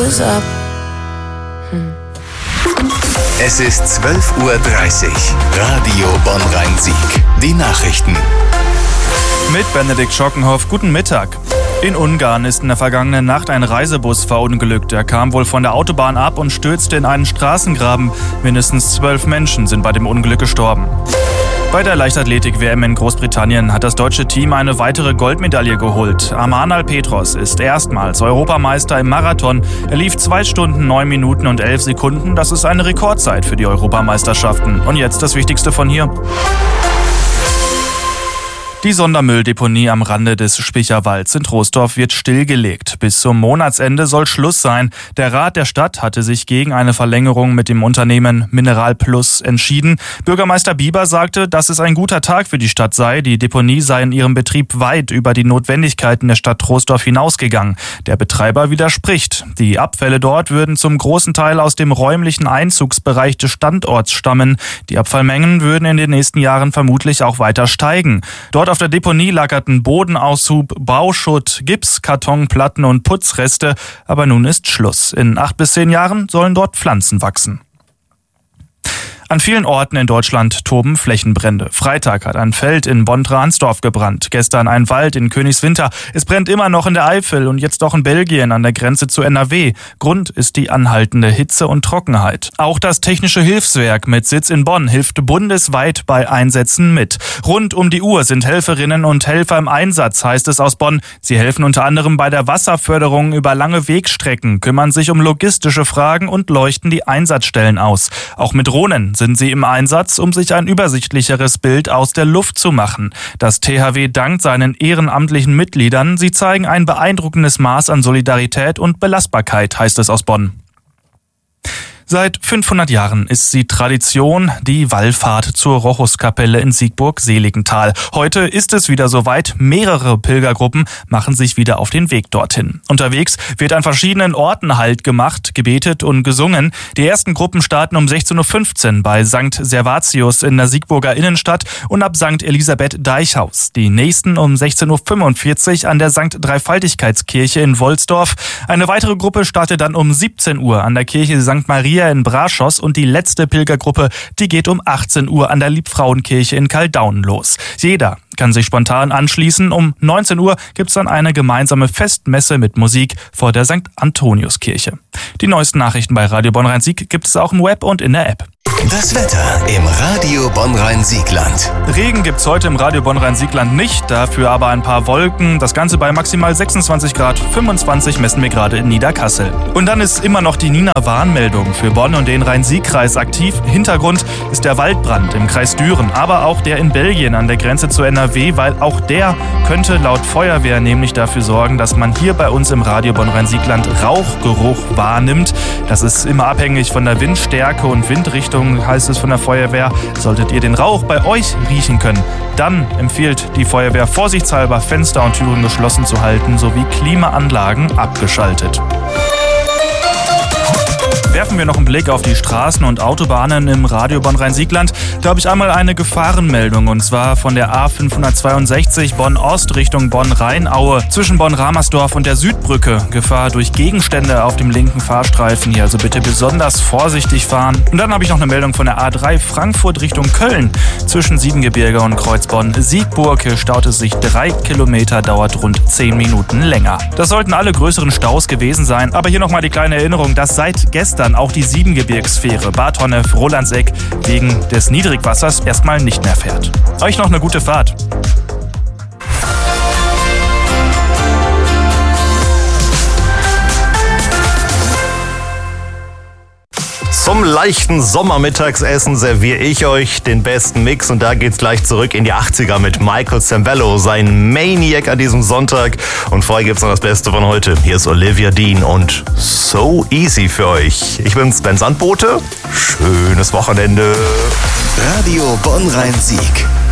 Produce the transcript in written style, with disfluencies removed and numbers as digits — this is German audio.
was up. Es ist 12:30 Uhr. Radio Bonn-Rhein-Sieg. Die Nachrichten. Mit Benedikt Schockenhoff, guten Mittag. In Ungarn ist in der vergangenen Nacht ein Reisebus verunglückt. Er kam wohl von der Autobahn ab und stürzte in einen Straßengraben. Mindestens 12 Menschen sind bei dem Unglück gestorben. Bei der Leichtathletik-WM in Großbritannien hat das deutsche Team eine weitere Goldmedaille geholt. Amanal Petros ist erstmals Europameister im Marathon. Er lief 2 Stunden, 9 Minuten und 11 Sekunden. Das ist eine Rekordzeit für die Europameisterschaften. Und jetzt das Wichtigste von hier. Die Sondermülldeponie am Rande des Spicherwalds in Troisdorf wird stillgelegt. Bis zum Monatsende soll Schluss sein. Der Rat der Stadt hatte sich gegen eine Verlängerung mit dem Unternehmen Mineral Plus entschieden. Bürgermeister Bieber sagte, dass es ein guter Tag für die Stadt sei. Die Deponie sei in ihrem Betrieb weit über die Notwendigkeiten der Stadt Troisdorf hinausgegangen. Der Betreiber widerspricht. Die Abfälle dort würden zum großen Teil aus dem räumlichen Einzugsbereich des Standorts stammen. Die Abfallmengen würden in den nächsten Jahren vermutlich auch weiter steigen. Dort auf der Deponie lagerten Bodenaushub, Bauschutt, Gips, Kartonplatten und Putzreste. Aber nun ist Schluss. In 8 bis 10 Jahren sollen dort Pflanzen wachsen. An vielen Orten in Deutschland toben Flächenbrände. Freitag hat ein Feld in Bonn-Ransdorf gebrannt. Gestern ein Wald in Königswinter. Es brennt immer noch in der Eifel und jetzt auch in Belgien an der Grenze zu NRW. Grund ist die anhaltende Hitze und Trockenheit. Auch das Technische Hilfswerk mit Sitz in Bonn hilft bundesweit bei Einsätzen mit. Rund um die Uhr sind Helferinnen und Helfer im Einsatz, heißt es aus Bonn. Sie helfen unter anderem bei der Wasserförderung über lange Wegstrecken, kümmern sich um logistische Fragen und leuchten die Einsatzstellen aus. Auch mit Drohnen sind sie im Einsatz, um sich ein übersichtlicheres Bild aus der Luft zu machen. Das THW dankt seinen ehrenamtlichen Mitgliedern. Sie zeigen ein beeindruckendes Maß an Solidarität und Belastbarkeit, heißt es aus Bonn. Seit 500 Jahren ist sie Tradition, die Wallfahrt zur Rochuskapelle in Siegburg-Seligenthal. Heute ist es wieder soweit. Mehrere Pilgergruppen machen sich wieder auf den Weg dorthin. Unterwegs wird an verschiedenen Orten Halt gemacht, gebetet und gesungen. Die ersten Gruppen starten um 16.15 Uhr bei St. Servatius in der Siegburger Innenstadt und ab St. Elisabeth Deichhaus. Die nächsten um 16.45 Uhr an der St. Dreifaltigkeitskirche in Wolsdorf. Eine weitere Gruppe startet dann um 17 Uhr an der Kirche St. Maria in Braschos und die letzte Pilgergruppe, die geht um 18 Uhr an der Liebfrauenkirche in Kaldaunen los. Jeder kann sich spontan anschließen. Um 19 Uhr gibt's dann eine gemeinsame Festmesse mit Musik vor der St. Antoniuskirche. Die neuesten Nachrichten bei Radio Bonn-Rhein-Sieg gibt es auch im Web und in der App. Das Wetter im Radio Bonn-Rhein-Siegland. Regen gibt's heute im Radio Bonn-Rhein-Siegland nicht, dafür aber ein paar Wolken. Das Ganze bei maximal 26 Grad, 25 messen wir gerade in Niederkassel. Und dann ist immer noch die Nina-Warnmeldung für Bonn und den Rhein-Sieg-Kreis aktiv. Hintergrund ist der Waldbrand im Kreis Düren, aber auch der in Belgien an der Grenze zu NRW, weil auch der könnte laut Feuerwehr nämlich dafür sorgen, dass man hier bei uns im Radio Bonn-Rhein-Siegland Rauchgeruch wahrnimmt. Das ist immer abhängig von der Windstärke und Windrichtung, heißt es von der Feuerwehr. Solltet ihr den Rauch bei euch riechen können, dann empfiehlt die Feuerwehr vorsichtshalber Fenster und Türen geschlossen zu halten sowie Klimaanlagen abgeschaltet. Werfen wir noch einen Blick auf die Straßen und Autobahnen im Radio Bonn-Rhein-Siegland. Da habe ich einmal eine Gefahrenmeldung und zwar von der A562 Bonn-Ost Richtung Bonn-Rheinaue zwischen Bonn-Ramersdorf und der Südbrücke. Gefahr durch Gegenstände auf dem linken Fahrstreifen hier, also bitte besonders vorsichtig fahren. Und dann habe ich noch eine Meldung von der A3 Frankfurt Richtung Köln zwischen Siebengebirge und Kreuzbonn-Siegburg. Hier staut es sich 3 Kilometer, dauert rund 10 Minuten länger. Das sollten alle größeren Staus gewesen sein. Aber hier nochmal die kleine Erinnerung, dass seit gestern auch die Siebengebirgsfähre Bad Honnef-Rolandseck wegen des Niedrigwassers erstmal nicht mehr fährt. Euch noch eine gute Fahrt. Zum leichten Sommermittagsessen serviere ich euch den besten Mix und da geht's gleich zurück in die 80er mit Michael Zambello, sein Maniac an diesem Sonntag. Und vorher gibt's noch das Beste von heute. Hier ist Olivia Dean und So Easy für euch. Ich bin's, Ben Sandbote. Schönes Wochenende. Radio Bonn-Rhein-Sieg.